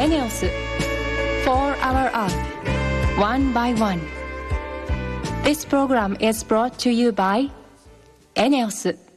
エネオス For Our Earth One by One. This program is brought to you by エネオス